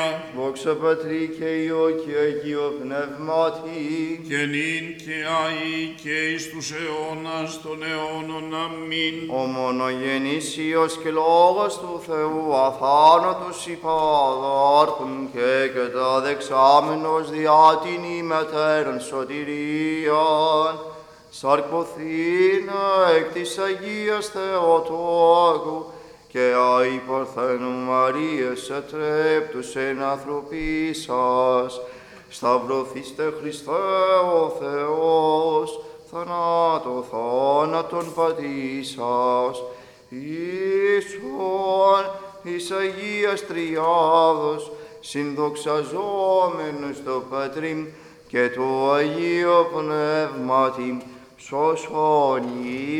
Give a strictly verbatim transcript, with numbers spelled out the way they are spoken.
Δόξα Πατρί και Υιό και Αγίο Πνεύματι. Και νυν και αεί και εις τους αιώνας των αιώνων. Αμήν. Ο μονογενής Υιός και Λόγος του Θεού αθάνατος υπαδάρχουν και καταδεξάμενος διά την ημετέραν σωτηρίαν, σαρκωθήνε εκ της Αγίας Θεοτόκου και αη Παρθένου Μαρίας ετρέπτους εν ανθρωπίσας, σταυρωθήστε Χριστέ ο Θεός, θανάτω θάνατον πατήσας, ίσον εις Αγίας Τριάδος, συνδοξαζόμενος το Πατρίμ και το Αγίο Πνεύματι, σωσόνι